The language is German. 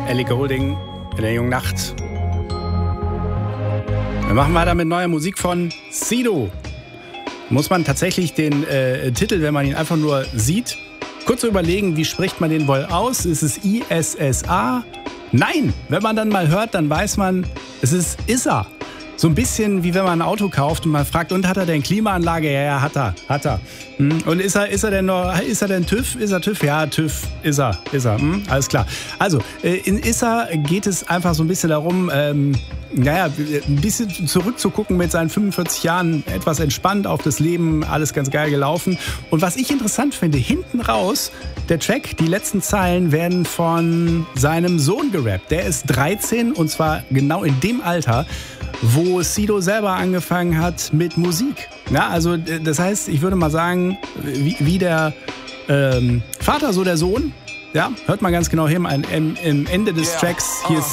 Ellie Goulding in der jungen Nacht. Wir machen weiter mit neuer Musik von Sido. Muss man tatsächlich den Titel, wenn man ihn einfach nur sieht, kurz überlegen, wie spricht man den wohl aus? Ist es ISSA? Nein, wenn man dann mal hört, dann weiß man, es ist ISSA. So ein bisschen wie wenn man ein Auto kauft und man fragt, und hat er denn Klimaanlage? Ja, hat er. Und ist er denn TÜV? Ist er TÜV? Ja, TÜV ist er. Alles klar. Also, in ISSA geht es einfach so ein bisschen darum, ein bisschen zurückzugucken mit seinen 45 Jahren, etwas entspannt auf das Leben, alles ganz geil gelaufen. Und was ich interessant finde, hinten raus, der Track, die letzten Zeilen werden von seinem Sohn gerappt. Der ist 13 und zwar genau in dem Alter, wo Sido selber angefangen hat mit Musik. Ja, also das heißt, ich würde mal sagen, wie der Vater, so der Sohn. Ja, hört mal ganz genau hin, am Ende des Tracks. Hier ist